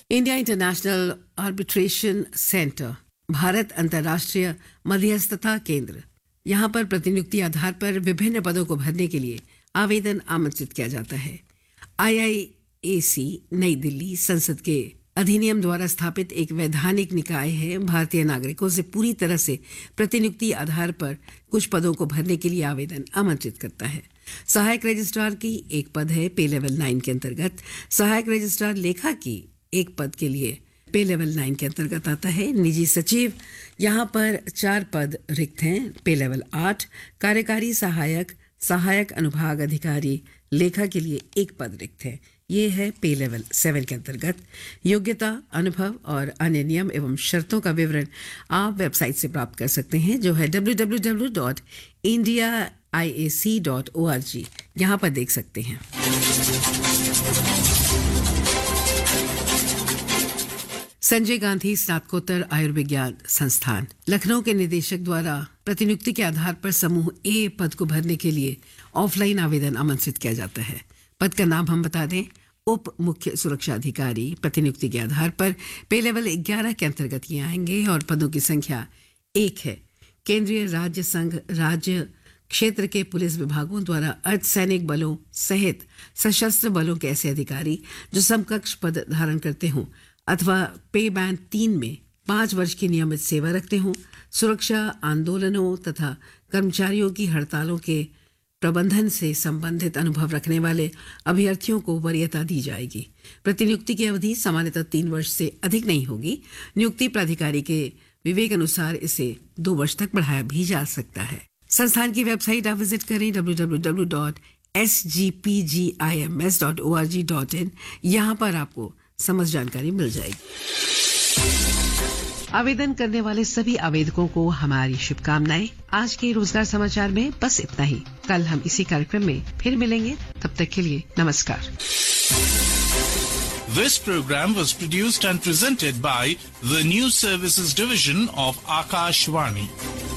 India international arbitration centre, Bharat अंतर्राष्ट्रीय मध्यस्थता केंद्र। यहाँ पर प्रतिनियुक्ति आधार पर विभिन्न पदों को भरने के लिए आवेदन आमंत्रित किया जाता है। IIAC नई दिल्ली संसद के अधिनियम द्वारा स्थापित एक वैधानिक निकाय है। भारतीय नागरिकों से पूरी तरह से प्रतिनियुक्ति आधार पर कुछ पदों को भरने के लिए आवेदन आमंत्रित करता है। सहायक रजिस्ट्रार की एक पद है पे लेवल 9 के अंतर्गत। सहायक रजिस्ट्रार लेखा की एक पद के लिए पे लेवल 9 के अंतर्गत आता है। निजी सचिव, यहाँ पर 4 पद रिक्त हैं। पे लेवल 8। कार्यकारी सहायक, सहायक अनुभाग अधिकारी लेखा के लिए एक पद रिक्त है। ये है पे लेवल 7 के अंतर्गत। योग्यता, अनुभव और अन्य नियम एवं शर्तों का विवरण आप वेबसाइट से प्राप्त कर सकते हैं, जो है www.indiaiac.org। यहाँ पर देख सकते हैं। संजय गांधी स्नातकोत्तर आयुर्विज्ञान संस्थान लखनऊ के निदेशक द्वारा प्रतिनियुक्ति के आधार पर समूह ए पद को भरने के लिए ऑफलाइन आवेदन आमंत्रित किया जाता है। पद का नाम हम बता दें, उप मुख्य सुरक्षा अधिकारी। प्रतिनियुक्ति के आधार पर पे लेवल 11 के अंतर्गत ये आएंगे और पदों की संख्या 1 है। केंद्रीय, राज्य, संघ, राज्य क्षेत्र के पुलिस विभागों द्वारा अर्धसैनिक बलों सहित सशस्त्र बलों के ऐसे अधिकारी जो समकक्ष पद धारण करते हों अथवा पे बैंड 3 में 5 वर्ष की नियमित सेवा रखते हों, सुरक्षा आंदोलनों तथा कर्मचारियों की हड़तालों के प्रबंधन से संबंधित अनुभव रखने वाले अभ्यर्थियों को वरीयता दी जाएगी। प्रतिनियुक्ति की अवधि सामान्यतः 3 वर्ष से अधिक नहीं होगी। नियुक्ति प्राधिकारी के विवेक अनुसार इसे 2 वर्ष तक बढ़ाया भी जा सकता है। संस्थान की वेबसाइट आप विजिट करें www.sgpgims.org.in। यहाँ पर आपको समस्त जानकारी मिल जाएगी। आवेदन करने वाले सभी आवेदकों को हमारी शुभकामनाएं। आज के रोजगार समाचार में बस इतना ही। कल हम इसी कार्यक्रम में फिर मिलेंगे, तब तक के लिए नमस्कार। This program was produced and presented by the News Services Division of Akashvani.